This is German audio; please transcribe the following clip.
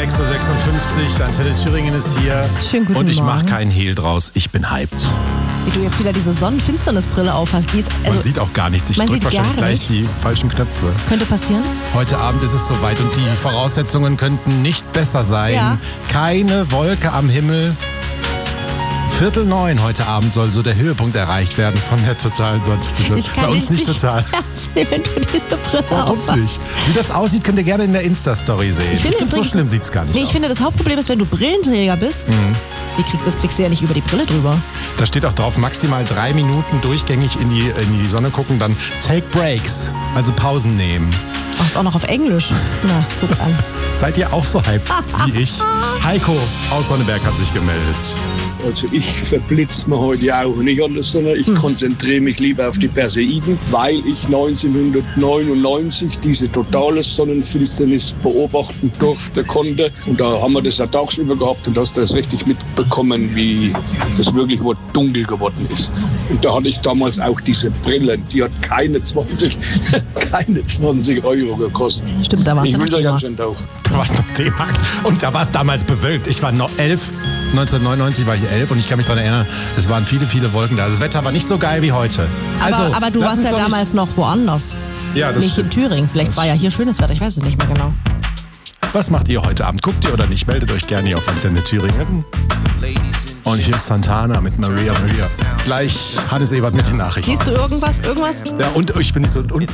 6.56 Uhr, Antenne Thüringen ist hier. Schönen guten und ich mache Morgen. keinen Hehl draus, ich bin hyped. Wie du jetzt wieder diese Sonnenfinsternisbrille aufhast. Die ist, also, Man sieht auch gar nichts, ich man drücke sieht wahrscheinlich gar gleich die falschen Knöpfe. könnte passieren. Heute Abend ist es soweit und die Voraussetzungen könnten nicht besser sein. Ja. Keine Wolke am Himmel. 8:45 heute Abend soll so der Höhepunkt erreicht werden von der totalen Sonnenfinsternis. Ich kann Bei uns dich nicht total. ernst nehmen, wenn du diese Brille Warum aufhast. nicht? Wie das aussieht, könnt ihr gerne in der Insta-Story sehen. Ich finde so übrigens- schlimm sieht es gar nicht Nee, aus. ich finde, das Hauptproblem ist, wenn du Brillenträger bist, das kriegst du ja nicht über die Brille drüber. Da steht auch drauf, maximal 3 Minuten durchgängig in die Sonne gucken, dann take breaks, also Pausen nehmen. Ach, ist auch noch auf Englisch. Na, guck an. Seid ihr auch so hyped wie ich? Heiko aus Sonneberg hat sich gemeldet. Also ich verblitze mir heute auch nicht alles, sondern ich konzentriere mich lieber auf die Perseiden, weil ich 1999 diese totale Sonnenfinsternis beobachten konnte. Und da haben wir das ja tagsüber gehabt und hast das richtig mitbekommen, wie das wirklich dunkel geworden ist. Und da hatte ich damals auch diese Brille, die hat keine 20 Euro gekostet. Stimmt, da war's Ich ja will noch da Thema. ganz schön auch. Da war es noch D-Mark und da war es damals bewölkt. Ich war noch 11, 1999 war ich 11 und ich kann mich daran erinnern, es waren viele, viele Wolken da. Das Wetter war nicht so geil wie heute. Aber du lass warst uns ja doch nicht- damals noch woanders. Ja, das Nicht in stimmt. Thüringen. Vielleicht war ja hier schönes Wetter, ich weiß es nicht mehr genau. Was macht ihr heute Abend? Guckt ihr oder nicht? Meldet euch gerne hier auf Antenne Thüringen. Und hier ist Santana mit Maria Maria. Gleich Hannes Ebert mit den Nachrichten. Siehst du irgendwas? Ja, und ich bin nicht so... Und